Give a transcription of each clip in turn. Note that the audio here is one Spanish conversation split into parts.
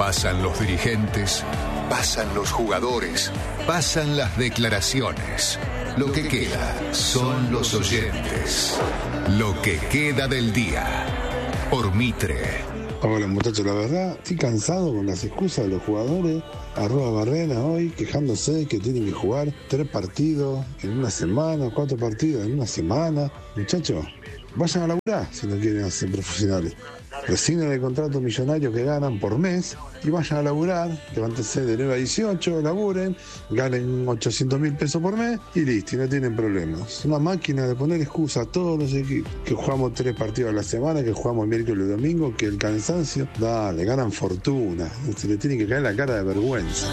Pasan los dirigentes, pasan los jugadores, pasan las declaraciones. Lo que queda son los oyentes. Lo que queda del día. Por Mitre. Hola muchachos, la verdad estoy cansado con las excusas de los jugadores. @Barrena hoy quejándose que tienen que jugar 3 partidos en una semana, 4 partidos en una semana. Muchachos, vayan a laburar si no quieren ser profesionales. Resignen el contrato millonario que ganan por mes y vayan a laburar, levántense de 9 a 18, laburen, ganen 800.000 pesos por mes y listo, y no tienen problemas. Es una máquina de poner excusas a todos los equipos, que jugamos 3 partidos a la semana, que jugamos miércoles y domingo, que el cansancio, dale, ganan fortuna, se le tiene que caer la cara de vergüenza.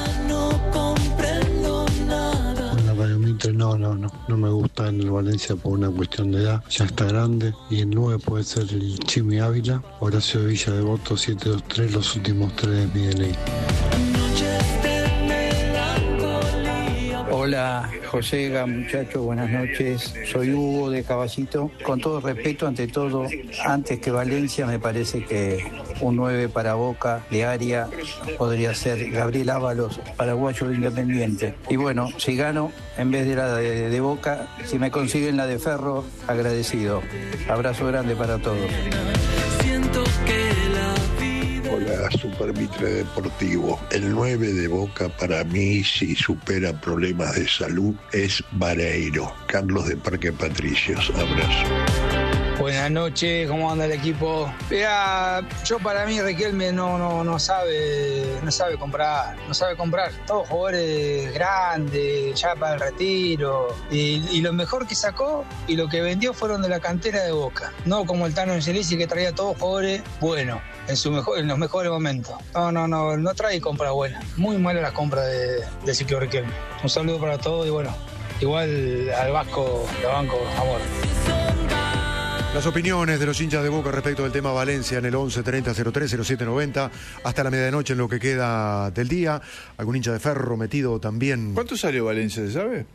No me gusta en el Valencia por una cuestión de edad, ya está grande, y el 9 puede ser el Chimi Ávila. Horacio Villa de Voto 723, los últimos 3 de mi DNI. Hola, Josega, muchachos, buenas noches. Soy Hugo de Caballito. Con todo respeto, ante todo, antes que Valencia, me parece que un 9 para Boca de área podría ser Gabriel Ábalos, paraguayo de Independiente. Y bueno, si gano, en vez de la de Boca, si me consiguen la de Ferro, agradecido. Abrazo grande para todos. Hola, Super Mitre Deportivo. El 9 de Boca para mí, si supera problemas de salud, es Vareiro. Carlos de Parque Patricios. Abrazo. Buenas noches, ¿cómo anda el equipo? Mira, yo para mí Riquelme no sabe comprar. Todos jugadores grandes, ya para el retiro. Y lo mejor que sacó y lo que vendió fueron de la cantera de Boca. No como el Tano Angelici, que traía todos jugadores buenos en los mejores momentos. No trae compra buena. Muy mala la compra de Ciclo Riquelme. Un saludo para todos y bueno, igual al Vasco, la banco, amor. Las opiniones de los hinchas de Boca respecto del tema Valencia en el 11 30 03 07 90 hasta la medianoche en lo que queda del día. Algún hincha de Ferro metido también. ¿Cuánto salió Valencia, se sabe?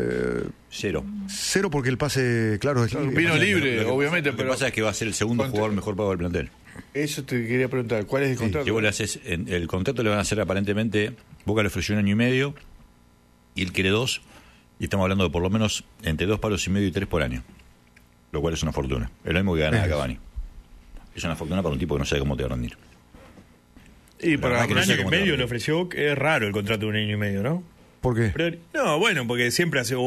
0. 0 porque el pase, claro, es libre. Vino libre, obviamente. Lo que pasa es que va a ser el segundo jugador mejor pago del plantel. Eso te quería preguntar, ¿cuál es el contrato? Que vos le haces, el contrato le van a hacer aparentemente, Boca le ofreció 1 año y medio y él quiere 2, y estamos hablando de por lo menos entre 2,5 palos y 3 por año. Lo cual es una fortuna. Es lo mismo que gana Cavani. Es una fortuna para un tipo que no sabe cómo te va a rendir. Y para un año y medio le ofreció, es raro el contrato de 1 año y medio, ¿no? ¿Por qué? Pero, no, bueno, porque siempre hace o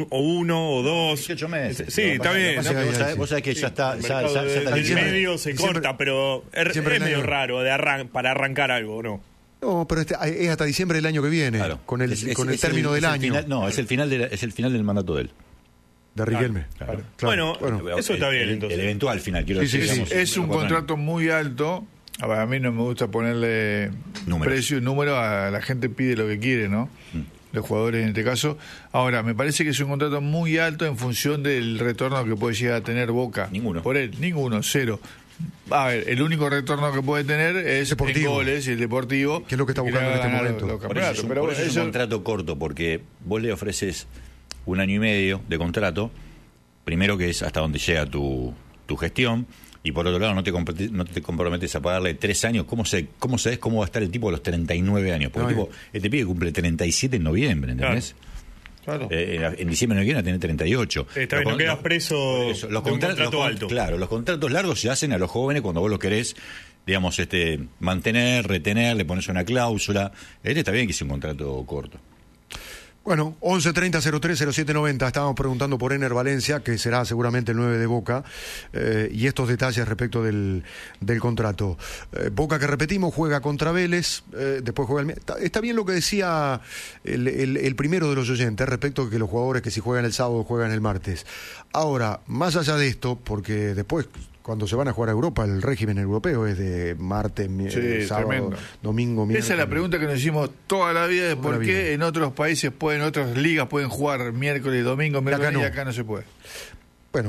1 o 2. 18 meses. Sí, está bien. Vos sabés que ya está. El medio se corta, pero es medio raro para arrancar algo, ¿no? No, pero es hasta diciembre del año que viene, claro. con el término del año. Es el final del mandato de él. De Riquelme. Claro. Bueno, eso está bien, entonces. El eventual final, quiero decir. Sí. Es un contrato muy alto. A mí no me gusta ponerle precio y número. A la gente pide lo que quiere, ¿no? Los jugadores en este caso. Ahora, me parece que es un contrato muy alto en función del retorno que puede llegar a tener Boca. Ninguno. Por él, 0. A ver, el único retorno que puede tener es deportivo. En goles y el deportivo. Que es lo que está buscando en este momento. Por eso es un contrato corto, porque vos le ofreces 1 año y medio de contrato, primero que es hasta donde llega tu gestión, y por otro lado no te comprometes a pagarle 3 años. ¿Cómo sabés cómo va a estar el tipo a los 39 años? Porque este pibe cumple 37 en noviembre, ¿entendés? Claro. En diciembre no quieren tener 38. Esta vez no quedas preso los de un contrato alto. Claro, los contratos largos se hacen a los jóvenes cuando vos los querés, digamos, mantener, retener, le pones una cláusula. Está bien que sea un contrato corto. Bueno, 11 30 03 07 90. Estábamos preguntando por Ener Valencia, que será seguramente el 9 de Boca, y estos detalles respecto del contrato. Boca, que repetimos, juega contra Vélez, después juega Está bien lo que decía el primero de los oyentes respecto de que los jugadores que si juegan el sábado juegan el martes. Ahora, más allá de esto, porque después, cuando se van a jugar a Europa, el régimen europeo es de martes, sábado, tremendo. Domingo, miércoles. Esa es la pregunta que nos hicimos toda la vida de por qué en otros países otras ligas pueden jugar miércoles y domingo, y acá no se puede. Bueno,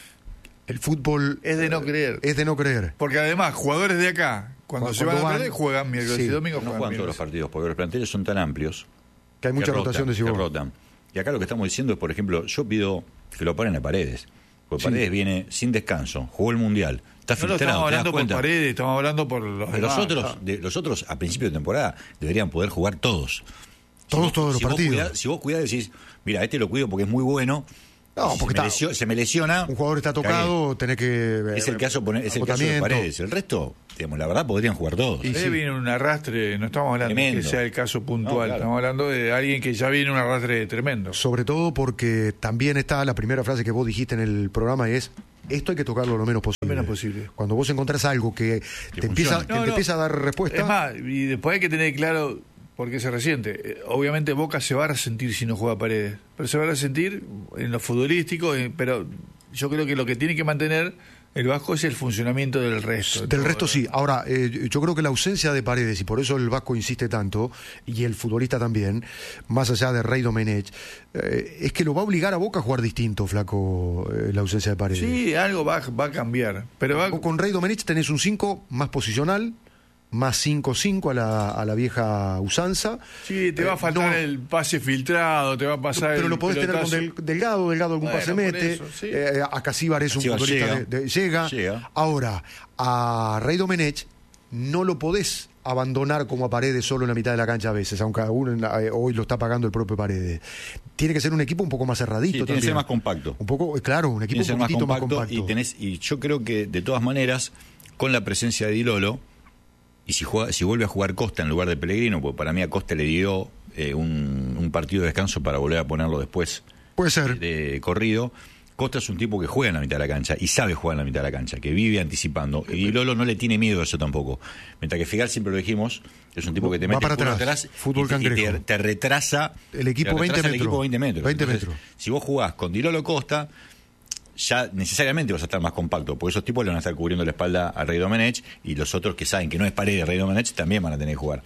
el fútbol es de no creer. Es de no creer. Porque además, jugadores de acá, cuando se van a perder, juegan miércoles y domingo. No juegan todos los partidos, porque los planteles son tan amplios que hay mucha rotación de que rotan. Y acá lo que estamos diciendo es, por ejemplo, yo pido que lo ponen a Paredes. Porque Paredes viene sin descanso, jugó el Mundial, Está filtrado, estamos hablando por cuenta. Paredes, estamos hablando por los demás. Los otros a principio de temporada deberían poder jugar todos. Todos los partidos. Si vos cuidás, decís, mira, este lo cuido porque es muy bueno. No, porque se me lesiona. Un jugador está tocado, tenés que. Es el caso de Paredes. El resto, digamos, la verdad, podrían jugar todos. Viene un arrastre, no estamos hablando de que sea el caso puntual, claro. Estamos hablando de alguien que ya viene un arrastre tremendo. Sobre todo porque también está la primera frase que vos dijiste en el programa es: esto hay que tocarlo lo menos posible. Cuando vos encontrás algo que te empieza a dar respuesta. Es más, y después hay que tener claro por qué se resiente. Obviamente Boca se va a resentir si no juega Paredes, pero se va a resentir en lo futbolístico, pero yo creo que lo que tiene que mantener el Vasco es el funcionamiento del resto. Del resto sí. Ahora, yo creo que la ausencia de Paredes, y por eso el Vasco insiste tanto, y el futbolista también, más allá de Rey Domenech, es que lo va a obligar a Boca a jugar distinto, Flaco, la ausencia de Paredes. Sí, algo va a cambiar. Pero con Rey Domenech tenés un 5 más posicional, más 5-5 a la vieja usanza. Sí, te va a faltar el pase filtrado, te va a pasar. Pero lo podés tener con Delgado algún pase mete. Eso, sí. A Casíbar es un futbolista llega. Ahora, a Rey Domenech no lo podés abandonar como a Paredes solo en la mitad de la cancha a veces, aunque hoy lo está pagando el propio Paredes. Tiene que ser un equipo un poco más cerradito. Tiene que ser más compacto. Un poco, claro, un equipo un poquito más compacto. Y yo creo que de todas maneras, con la presencia de Di Lolo, y si vuelve a jugar Costa en lugar de Pellegrino, porque para mí a Costa le dio un partido de descanso para volver a ponerlo después. Puede ser. De corrido. Costa es un tipo que juega en la mitad de la cancha y sabe jugar en la mitad de la cancha, que vive anticipando. Y Di Lolo no le tiene miedo a eso tampoco. Mientras que Figal, siempre lo dijimos, es un tipo que te mete para atrás, fútbol y te retrasa el equipo 20 metros. Entonces, si vos jugás con Di Lolo Costa, ya necesariamente vas a estar más compacto, porque esos tipos le van a estar cubriendo la espalda a Rey Domenech, y los otros que saben que no es Paredes Rey Domenech también van a tener que jugar.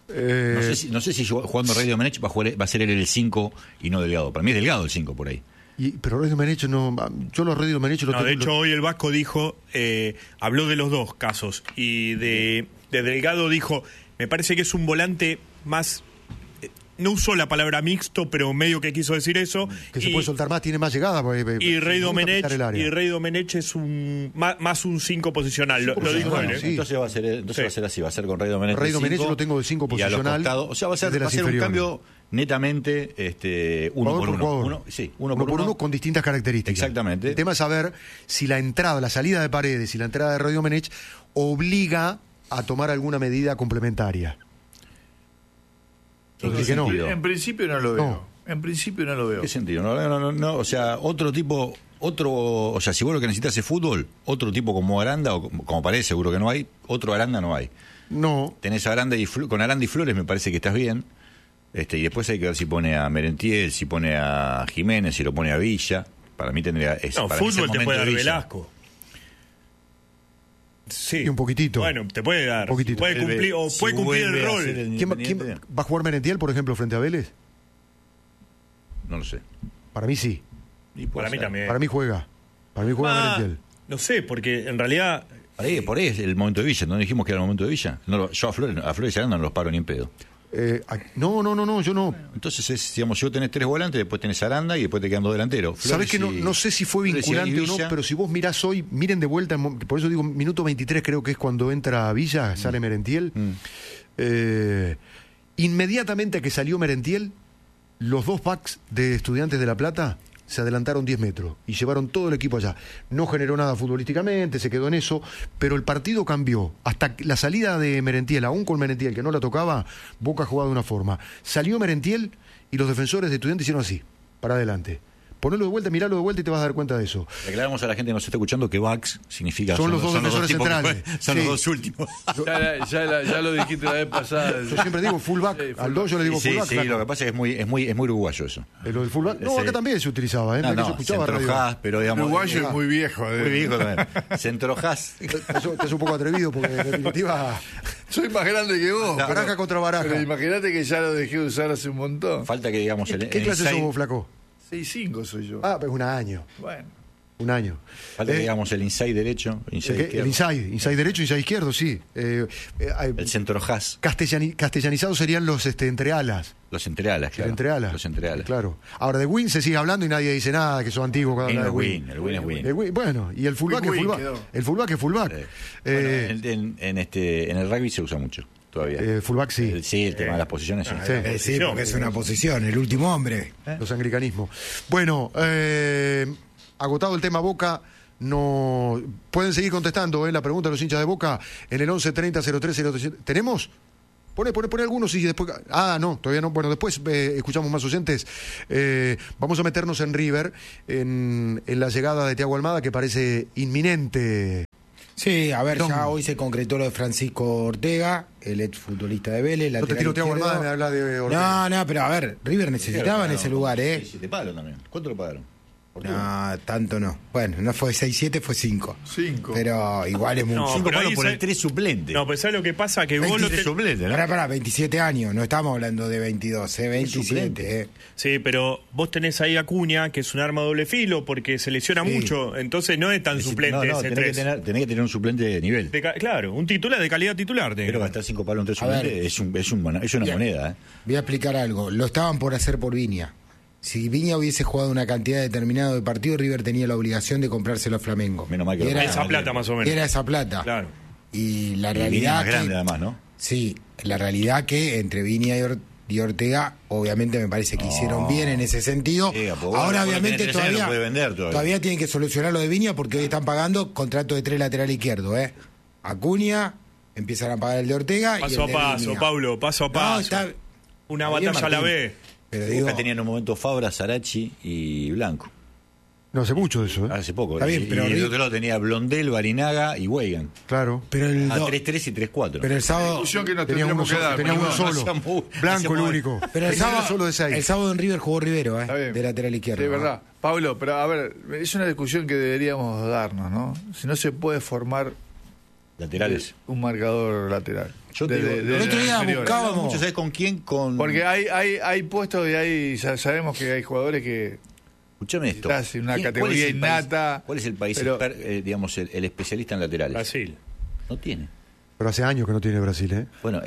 No sé si jugando Rey Domenech va a ser él el 5 y no Delgado. Para mí es Delgado el 5 por ahí. Pero Rey Domenech no. Yo los Rey Domenech los tengo. De hecho, hoy el Vasco dijo, habló de los dos casos, y de Delgado dijo, me parece que es un volante más. No usó la palabra mixto, pero medio que quiso decir eso. Que se puede soltar más, tiene más llegada. Y Rey Domenech es más un 5 posicional. Lo dijo él. Sí. Entonces va a ser así, va a ser con Rey Domenech. Rey Domenech lo tengo de 5 posicional. O sea, va a ser un cambio netamente uno por uno. Uno por uno con distintas características. Exactamente. El tema es saber si la salida de Paredes y la entrada de Rey Domenech obliga a tomar alguna medida complementaria. En principio no lo veo. En principio no lo veo. ¿Qué sentido? No. O sea, o sea, si vos lo que necesitas es fútbol, otro tipo como Aranda, o como Paredes seguro que no hay, otro Aranda no hay. No. Tenés Aranda con Aranda y Flores me parece que estás bien. Y después hay que ver si pone a Merentiel, si pone a Jiménez, si lo pone a Villa. Para mí tendría... para fútbol te puede dar Velasco. Sí. Y un poquitito. Bueno, te puede dar. Puede cumplir, puede cumplir el rol. ¿Quién va a jugar Merentiel, por ejemplo, frente a Vélez? No lo sé. Para mí sí. Para mí también. Para mí juega Merentiel. No sé, porque en realidad... Por ahí es el momento de Villa. ¿No dijimos que era el momento de Villa? Yo a Flores y Aranda no los paro ni en pedo. No, yo no. Entonces, digamos, si vos tenés 3 volantes, después tenés Aranda y después te quedan 2 delanteros. Sabés que no sé si fue vinculante o no, pero si vos mirás hoy, miren de vuelta, por eso digo, minuto 23 creo que es cuando entra Villa, sale Merentiel. Inmediatamente que salió Merentiel, los 2 backs de Estudiantes de La Plata se adelantaron 10 metros y llevaron todo el equipo allá. No generó nada futbolísticamente, se quedó en eso, pero el partido cambió. Hasta la salida de Merentiel, aún con Merentiel, que no la tocaba, Boca jugaba de una forma. Salió Merentiel y los defensores de Estudiantes hicieron así, para adelante. Ponelo de vuelta, miralo de vuelta y te vas a dar cuenta de eso. Aclaramos a la gente que nos está escuchando que backs significa... Son los dos defensores centrales. Son los 2 últimos. Ya lo dijiste la vez pasada. Yo siempre digo fullback. Al 2 yo le digo fullback. Sí, lo que pasa es que es muy uruguayo eso. Lo del fullback. No, acá también se utilizaba. Yo escuchaba Centrojás, pero digamos... Uruguayo es muy viejo. Muy viejo también. Centrojás. Es un poco atrevido porque en definitiva... Soy más grande que vos. Baraja contra Baraja. Pero imagínate que ya lo dejé de usar hace un montón. Falta que digamos... ¿Qué clase sos vos, flaco? 6'5" soy yo. Pues un año. Bueno. Un año. Falta que digamos el inside derecho, el inside derecho, inside izquierdo, sí. El centro has. Castellanizados serían los entrealas. Los entrealas, claro. Los entrealas. Claro. Ahora de win se sigue hablando y nadie dice nada, que son antiguos cuando habla de win. El win es win. Bueno, y el fullback es fullback. El fullback es fullback. Bueno, en el rugby se usa mucho todavía. Fullback sí. Sí, el tema de las posiciones. Sí, porque es una posición, el último hombre. Los anglicanismos. Bueno, agotado el tema Boca, no pueden seguir contestando la pregunta de los hinchas de Boca en el 1130-0307. ¿Tenemos? Pone algunos y después... no, todavía no. Bueno, después escuchamos más oyentes. Vamos a meternos en River, en la llegada de Thiago Almada, que parece inminente. Sí, a ver, ya hoy se concretó lo de Francisco Ortega, el exfutbolista de Vélez. No te tiro Thiago Almada, me habla de Ortega. No, pero a ver, River necesitaba en ese lugar, Sí, te pagaron también. ¿Cuánto lo pagaron? No, tanto no. Bueno, no fue 6-7, fue 5. 5. Pero igual es mucho. 5 palos por el 3 suplente. No, pues ¿sabes lo que pasa? Que vos lo suplente, ¿no? Pará, 27 años, no estamos hablando de 22, 27. Sí, pero vos tenés ahí a Acuña, que es un arma de doble filo, porque se lesiona mucho, entonces no es tan suplente ese 3. Tenés que tener un suplente de nivel. Claro, un titular de calidad titular. Pero gastar 5 palos en 3 suplente es una moneda. Voy a explicar algo. Lo estaban por hacer por Viña. Si Viña hubiese jugado una cantidad determinada de partidos, River tenía la obligación de comprárselo a Flamengo. Menos mal que era esa plata más o menos. Era esa plata. Claro. Y la realidad más grande además, ¿no? Sí, la realidad que entre Viña y Ortega, obviamente me parece que hicieron bien en ese sentido. Ahora obviamente todavía tienen que solucionar lo de Viña porque hoy están pagando contrato de 3 lateral izquierdo, Acuña, empiezan a pagar el de Ortega. Paso a paso, Pablo, paso a paso. Una batalla a la vez. Pero Boca tenía en un momento Fabra, Sarachi y Blanco. No hace mucho de eso, Hace poco. Está bien, pero y el otro lado tenía Blondel, Barinaga y Weigand. Claro. Pero el 3-3 y 3-4. Pero el sábado tenía uno solo. Blanco el único. Pero el sábado solo de 6. El sábado en River jugó Rivero, de lateral izquierdo. Sí, verdad. Pablo, pero a ver, es una discusión que deberíamos darnos, ¿no? Si no se puede formar laterales un marcador lateral. Yo te digo, el otro día buscábamos. ¿Sabes con quién? Porque hay puestos y hay, sabemos que hay jugadores que. Escúchame esto. Estás en una categoría innata. ¿Cuál es el país, digamos, el especialista en laterales? Brasil. No tiene. Pero hace años que no tiene Brasil, Bueno,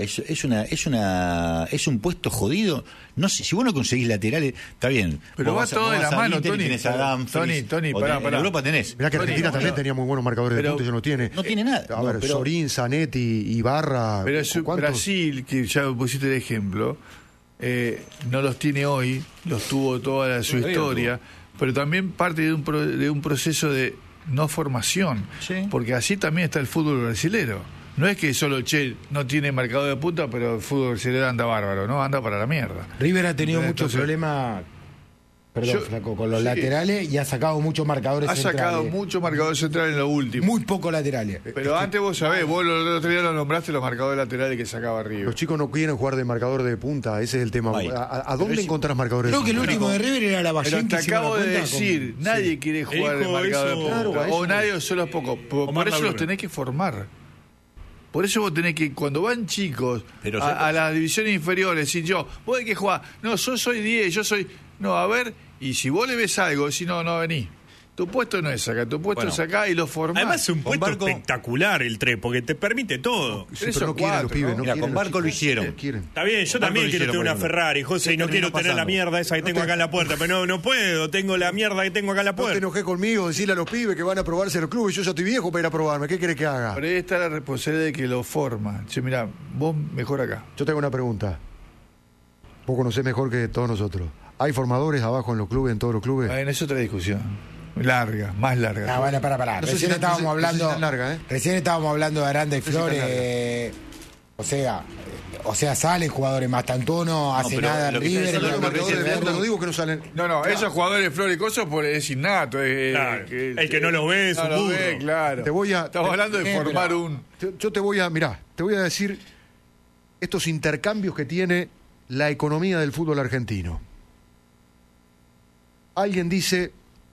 es un puesto jodido. No sé, si vos no conseguís laterales, está bien. Pero va todo de la mano, Tony. Tony, pará. En Europa tenés. Mirá que Argentina también tenía muy buenos marcadores de puntos y no tiene. No tiene nada. A ver, Sorín, Zanetti, Ibarra. Pero Brasil, que ya pusiste el ejemplo, no los tiene hoy, los tuvo toda su historia, pero también parte de un proceso de no formación. Sí. Porque así también está el fútbol brasilero. No es que solo no tiene marcador de punta, pero el fútbol brasileño anda bárbaro, ¿no? Anda para la mierda. River ha tenido muchos problemas, Flaco, con los laterales y ha sacado muchos marcadores centrales. Ha sacado muchos marcadores centrales en lo último. Muy pocos laterales. Pero antes vos sabés, vos el otro día lo nombraste, los marcadores laterales que sacaba River. Los chicos no quieren jugar de marcador de punta, ese es el tema. ¿A dónde encontrás marcadores de punta? Creo que el último de River era la Ballén. Pero te acabo de decir, nadie quiere jugar de marcador de punta. O nadie, o solo pocos. Por eso los tenés que formar. Por eso vos tenés que, cuando van chicos a las divisiones inferiores, decir vos hay que jugar, no, yo soy 10, yo soy... No, a ver, y si vos le ves algo, decís, no vení. Tu puesto no es acá, tu puesto es acá y lo formás. Además es un puesto espectacular el 3, porque te permite todo. Pero no quieren los pibes, Mira, con Barco lo hicieron. Está bien, yo también quiero tener una Ferrari, José, y no quiero tener la mierda esa que tengo acá en la puerta, pero no puedo, tengo la mierda que tengo acá en la puerta. No te enojé conmigo, decirle a los pibes que van a probarse los clubes, yo ya estoy viejo para ir a probarme, ¿qué querés que haga? Pero ahí está la responsabilidad de que lo forma. Che, mirá, vos mejor acá. Yo tengo una pregunta. Vos conocés mejor que todos nosotros. ¿Hay formadores abajo en los clubes, en todos los clubes? Es otra discusión. Más larga. Bueno, pará. No recién estábamos hablando. Recién estábamos hablando de Aranda y Flores. O sea, salen jugadores más Tantono, hace nada en River. No digo que no salen. No, esos jugadores Flores y cosas es innato. El que no los ve es un burro. Claro. Estamos hablando de formar Yo te voy a decir estos intercambios que tiene la economía del fútbol argentino. Alguien dice: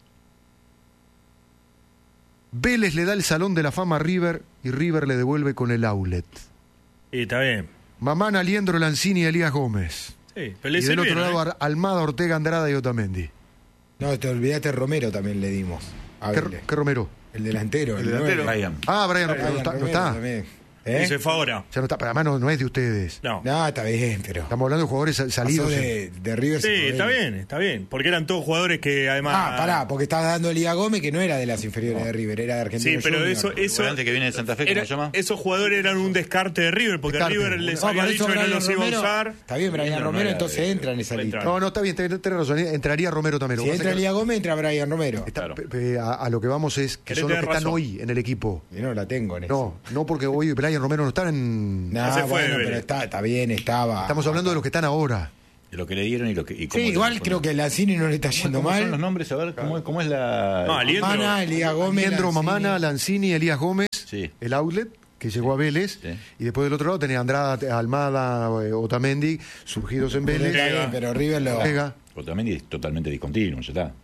Vélez le da el Salón de la Fama a River y River le devuelve con el outlet. Y está bien. Mamán, Aliendro, Lanzini y Elías Gómez. Sí, pero y del otro lado, Almada, Ortega, Andrada y Otamendi. No, te olvidaste, Romero también le dimos. ¿Qué Romero? El delantero. El delantero. Brian. Brian Romero no está. Y se fue ahora. Ya no está, pero además no es de ustedes. No, está bien, pero... Estamos hablando de jugadores salidos. De River. Sí, está bien. Porque eran todos jugadores que además... Pará, porque estaba dando Elías Gómez, que no era de las inferiores de River, era de Argentina. Sí, pero Junior. eso ¿El que viene de Santa Fe, cómo se llama? Esos jugadores eran un descarte de River, porque River les había dicho que no los iba a usar. Está bien, Brian Romero entonces entra en esa lista. No, está bien, tenés razón. Entraría Romero también. Si entra Elías Gómez, entra Brian Romero. A lo que vamos es que son los que están hoy en el equipo. Y no la tengo en eso. No, porque hoy Brian Romero no está en... pero está bien, estaba. Estamos hablando de los que están ahora. De lo que le dieron y lo que... Sí, igual creo que a Lanzini no le está yendo mal. ¿Cómo son los nombres? A ver, ¿cómo es la...? Mamana, Elías Gómez, Leandro Mamana, Lanzini, Elías Gómez, el outlet, que llegó a Vélez, y después del otro lado tenía Andrada, Almada, Otamendi, surgidos en Vélez. Pero River lo... Otamendi es totalmente discontinuo, ya está.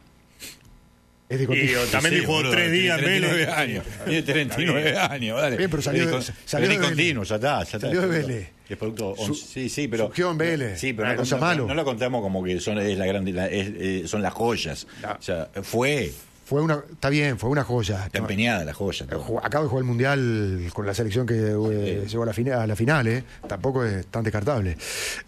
Y Otamendi jugó 3 días en Vélez. Tiene 39 años, dale. Bien, pero salió discontinuo, ya está. Salió de Vélez. Es producto... Sí, pero... Surgió en Vélez. Sí, pero no lo contamos como que son las joyas. O sea, fue está bien, fue una joya. Está empeñada la joya. Acaba de jugar el Mundial con la selección que llegó a la final, Tampoco es tan descartable.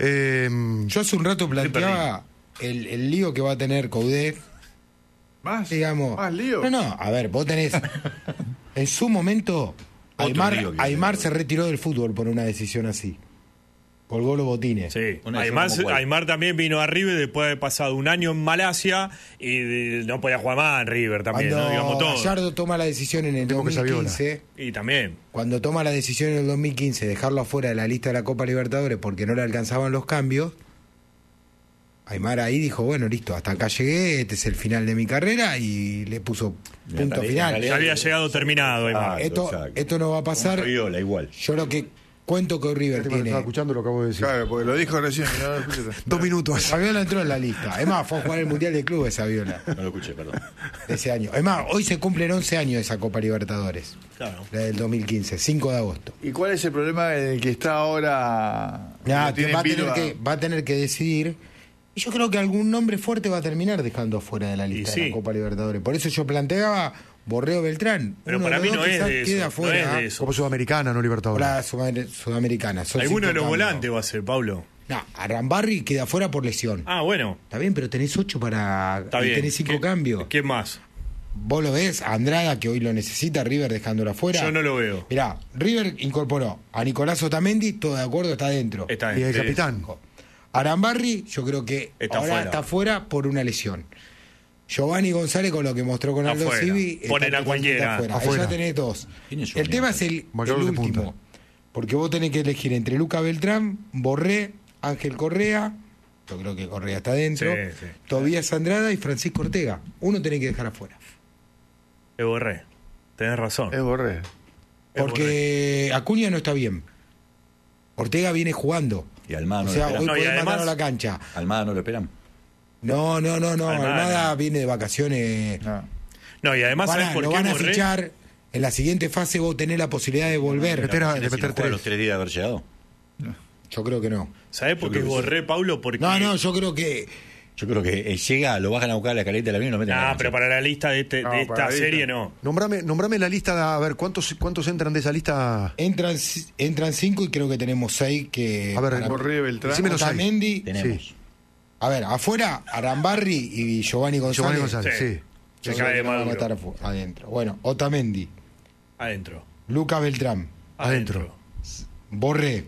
Yo hace un rato planteaba el lío que va a tener Coudet. ¿Más? Digamos. ¿Más lío? No, a ver, vos tenés... En su momento, Aymar se retiró del fútbol por una decisión así. Colgó los botines. Sí, Aymar también vino a River después de haber pasado un año en Malasia y no podía jugar más en River también, cuando digamos todo. Gallardo toma la decisión en el 2015... Y también. Cuando toma la decisión en el 2015 de dejarlo afuera de la lista de la Copa Libertadores porque no le alcanzaban los cambios... Aymar ahí dijo, bueno, listo, hasta acá llegué, este es el final de mi carrera y le puso punto final. Ya había llegado terminado, Aymar. Esto no va a pasar. Fabiola, igual. Yo lo que cuento que River tiene... Estaba escuchando, lo acabo de decir. Claro, porque lo dijo recién. 2 minutos. Fabiola entró en la lista. Es más, fue a jugar el Mundial de Clubes, Fabiola. No lo escuché, perdón. De ese año. Es más, hoy se cumplen 11 años de esa Copa Libertadores. Claro. La del 2015, 5 de agosto. ¿Y cuál es el problema en el que está ahora? Va a tener que decidir... Y yo creo que algún nombre fuerte va a terminar dejando fuera de la lista de la Copa Libertadores. Por eso yo planteaba Borreo Beltrán. Pero para mí no es de eso. Queda fuera, no es de eso. Como Sudamericana, no Libertadores. La Sudamericana. ¿Alguno de los volantes va a ser, Pablo? No, Arambarri queda fuera por lesión. Bueno. Está bien, pero tenés 8 para... Tenés 5 cambios. ¿Qué más? ¿Vos lo ves? Andrada, que hoy lo necesita, River dejándolo afuera. Yo no lo veo. Mirá, River incorporó a Nicolás Otamendi, todo de acuerdo, está dentro. Y el capitán. Arambarri, yo creo que está fuera por una lesión. Giovanni González, con lo que mostró con Aldo Civi, ponen a cualquiera afuera. Ahí ya tenés 2. El tema es el último. Porque vos tenés que elegir entre Luca Beltrán, Borré, Ángel Correa, yo creo que Correa está dentro, Tobías Andrada y Francisco Ortega. Uno tenés que dejar afuera. Es Borré. Tenés razón. Es Borré. Porque Acuña no está bien. Ortega viene jugando. Y Almada no o sea, lo esperan. hoy podés mandarlo a la cancha. Almada no lo esperan. No. Almada viene de vacaciones. No, y además lo van a fichar. En la siguiente fase vos tenés la posibilidad de volver. De meter 3. ¿Los 3 días de haber llegado? No. Yo creo que no. ¿Sabés por qué Borré, Paulo? Porque... No, yo creo que llega, lo bajan a buscar a la caleta de la misma y lo meten en la pero para la lista de esta serie no. Nombrame la lista, a ver, ¿cuántos entran de esa lista? Entran 5 y creo que tenemos 6 que... A ver, Borré, Beltrán. Otamendi. Tenemos. Sí. A ver, afuera, Arambarri y Giovanni González. Sí. Se cae de van a estar adentro. Bueno, Otamendi. Adentro. Luca Beltrán. Adentro. Borré.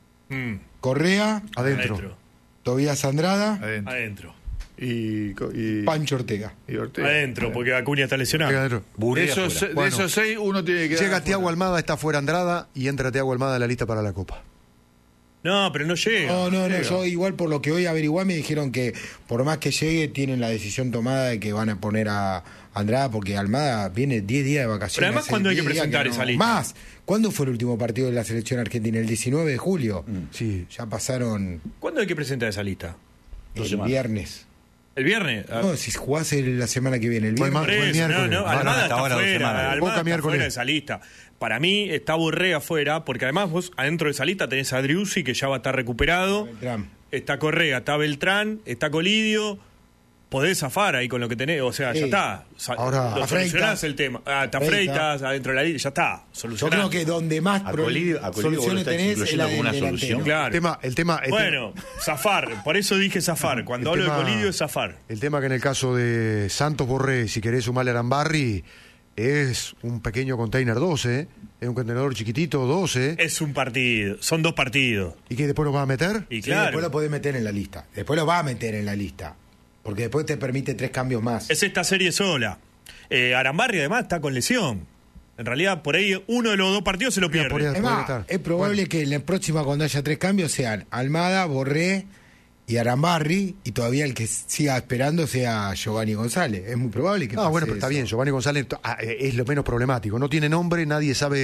Correa. Adentro. Tobías Andrada. Adentro. Y Pancho Ortega. Y Ortega. Adentro, porque Acuña está lesionado. De esos 6, uno tiene que... Llega Thiago Almada, está fuera Andrada y entra Thiago Almada en la lista para la Copa. No, pero no llega. No, yo igual por lo que hoy averigué me dijeron que por más que llegue tienen la decisión tomada de que van a poner a Andrada porque Almada viene 10 días de vacaciones. Pero además, ¿cuándo hay que presentar esa lista? Más, ¿cuándo fue el último partido de la selección argentina? El 19 de julio. Sí. Ya pasaron... ¿Cuándo hay que presentar esa lista? El viernes. ¿El viernes? No, si jugás la semana que viene. El viernes. Almada está fuera. Almada está miércoles. fuera de esa lista. Para mí está Borré afuera, porque además vos adentro de esa lista tenés a Driussi, que ya va a estar recuperado. Beltrán. Está Correa, está Beltrán, está Colidio. podés zafar ahí con lo que tenés, o sea, ya está. Ahora, lo solucionás el tema. Te afreitas adentro de la línea, ya está. Solucionás. Yo creo que donde más soluciones tenés es la una solución. Claro. Bueno, zafar, por eso dije zafar. Cuando hablo de Colidio es zafar. El tema que en el caso de Santos Borré, si querés sumarle a Arambarri, es un pequeño container 12, es un contenedor chiquitito 12. Es un partido, son 2 partidos. ¿Y que después lo va a meter? Y claro. Después lo podés meter en la lista. Después lo va a meter en la lista. Porque después te permite 3 cambios más. Es esta serie sola. Arambarri además está con lesión. En realidad, por ahí uno de los 2 partidos se lo pierde. Es probable que en la próxima, cuando haya 3 cambios, sean Almada, Borré y Arambarri, y todavía el que siga esperando sea Giovanni González. Es muy probable que pase bueno, pero está bien, Giovanni González es lo menos problemático. No tiene nombre, nadie sabe